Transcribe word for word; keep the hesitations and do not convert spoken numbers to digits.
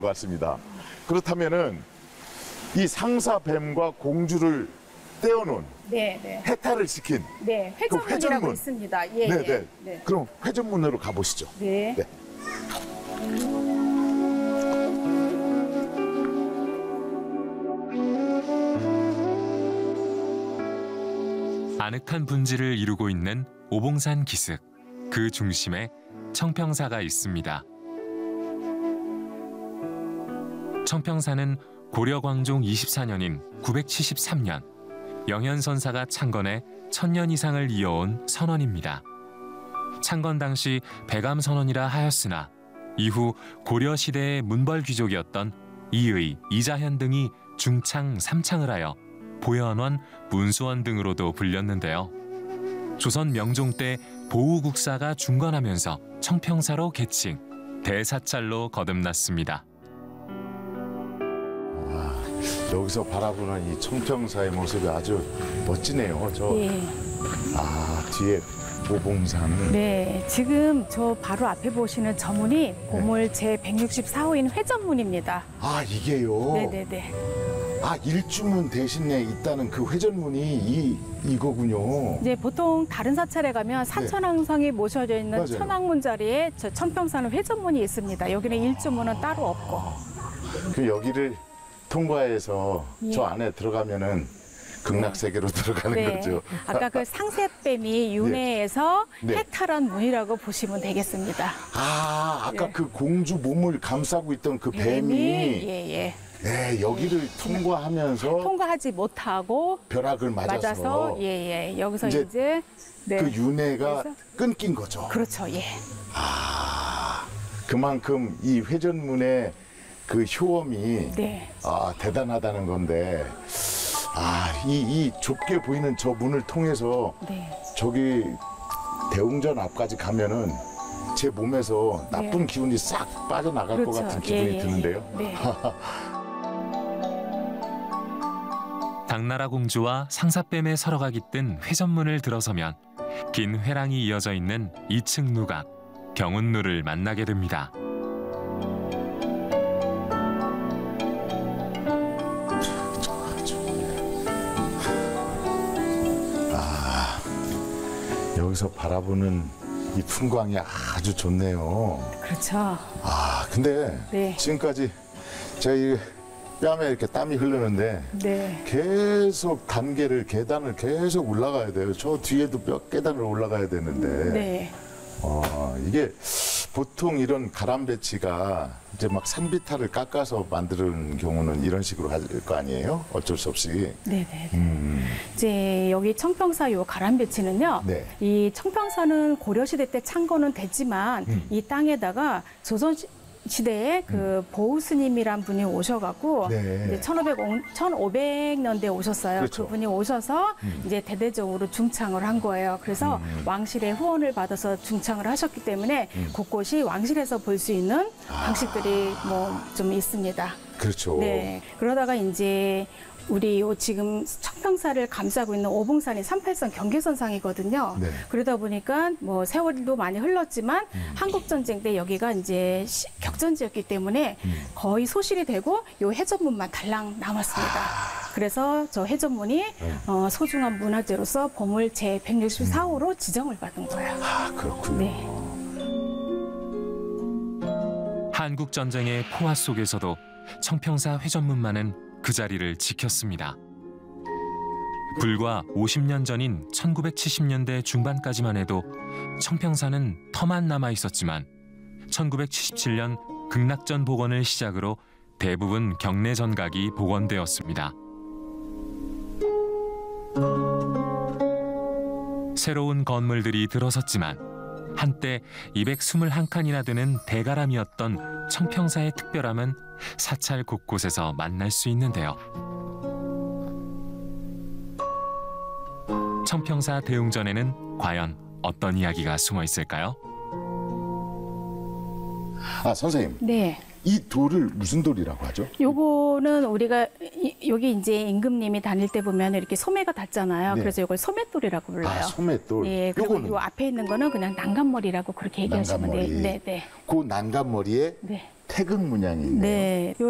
같습니다. 그렇다면은 이 상사뱀과 공주를 떼어놓은 네, 네. 해탈을 시킨 네, 그 회전문이라고 회전문. 있습니다. 예, 네, 예. 네. 네. 그럼 회전문으로 가보시죠. 네. 네. 아늑한 분지를 이루고 있는 오봉산 기슭. 그 중심에 청평사가 있습니다. 청평사는 고려 광종 이십사 년인 구백칠십삼 년 영현선사가 창건해 천년 이상을 이어온 선원입니다. 창건 당시 백암선원이라 하였으나 이후 고려 시대의 문벌 귀족이었던 이의, 이자현 등이 중창, 삼창을 하여 보현원, 문수원 등으로도 불렸는데요. 조선 명종 때 보우국사가 중건하면서 청평사로 개칭, 대사찰로 거듭났습니다. 아, 여기서 바라보는 이 청평사의 모습이 아주 멋지네요. 저, 예. 아, 뒤에 오봉산. 네, 지금 저 바로 앞에 보시는 저 문이 보물 제백육십사 호인 회전문입니다. 아, 이게요? 네네네. 아, 일주문 대신에 있다는 그 회전문이 이, 이거군요. 이제 보통 다른 사찰에 가면 사천왕성이 모셔져 있는 맞아요. 천왕문 자리에 저 청평사는 회전문이 있습니다. 여기는 일주문은 따로 없고. 그 여기를 통과해서 예. 저 안에 들어가면은 극락세계로 들어가는 네. 거죠. 아까 그 상세뱀이 윤회에서 네. 해탈한 문이라고 보시면 되겠습니다. 아, 아까 예. 그 공주 몸을 감싸고 있던 그 뱀이 예, 예. 네, 여기를 통과하면서 통과하지 못하고 벼락을 맞아서, 맞아서 예, 예. 여기서 이제 이제, 네. 그 윤회가 그래서- 끊긴 거죠. 그렇죠. 예. 아, 그만큼 이 회전문의 그 효험이 네. 아, 대단하다는 건데, 아, 이, 이 좁게 보이는 저 문을 통해서 네. 저기 대웅전 앞까지 가면은 제 몸에서 나쁜 네. 기운이 싹 빠져나갈 것 그렇죠. 같은 기분이 예, 예, 드는데요. 예. 네. 당나라 공주와 상사뱀의 서로가 깃든 회전문을 들어서면 긴 회랑이 이어져 있는 이 층 누각, 경운루를 만나게 됩니다. 여기서 바라보는 이 풍광이 아주 좋네요. 그렇죠. 아, 근데 네. 지금까지 제가 이 뺨에 이렇게 땀이 흐르는데 네. 계속 단계를, 계단을 계속 올라가야 돼요. 저 뒤에도 몇 계단을 올라가야 되는데. 네. 어, 이게 보통 이런 가람배치가 이제 막 산비탈을 깎아서 만드는 경우는 이런 식으로 할 거 아니에요? 어쩔 수 없이. 네, 네. 음, 이제 여기 청평사 요 가람배치는요. 네. 이 청평사는 고려시대 때 창건은 됐지만 음. 이 땅에다가 조선 시- 시대에 그 보우 스님이란 분이 오셔갖고 네. 이제 천오백 년대에 오셨어요. 그렇죠. 그분이 오셔서 음. 이제 대대적으로 중창을 한 거예요. 그래서 음. 왕실의 후원을 받아서 중창을 하셨기 때문에 음. 곳곳이 왕실에서 볼 수 있는 아. 방식들이 뭐 좀 있습니다. 그렇죠. 네. 그러다가 이제 우리 요 지금 청평사를 감싸고 있는 오봉산이 삼팔선 경계선상이거든요. 네. 그러다 보니까 뭐 세월도 많이 흘렀지만 음. 한국전쟁 때 여기가 이제 시- 격전지였기 때문에 음. 거의 소실이 되고 요 해전문만 달랑 남았습니다. 그래서 저 해전문이 네. 어, 소중한 문화재로서 보물 제백육십사 호로 지정을 받은 거예요. 아, 그렇군요. 네. 한국 전쟁의 포화 속에서도 청평사 회전문만은 그 자리를 지켰습니다. 불과 오십 년 전인 천구백칠십 년대 중반까지만 해도 청평사는 터만 남아 있었지만 천구백칠십칠 년 극락전 복원을 시작으로 대부분 경내 전각이 복원되었습니다. 새로운 건물들이 들어섰지만 한때 이백이십일 칸이나 되는 대가람이었던 청평사의 특별함은 사찰 곳곳에서 만날 수 있는데요. 청평사 대웅전에는 과연 어떤 이야기가 숨어 있을까요? 아, 선생님. 네. 이 돌을 무슨 돌이라고 하죠? 요거는 우리가 이- 여기 이제 임금님이 다닐 때 보면 이렇게 소매가 닿잖아요. 네. 그래서 이걸 소매돌이라고 불러요. 아, 소매돌. 예, 그리고 요거는 요 앞에 있는 거는 그냥 난간머리라고 그렇게 얘기하시면 돼요. 난간머리. 네, 네. 그 난간머리에 네. 태극 문양이네요. 네.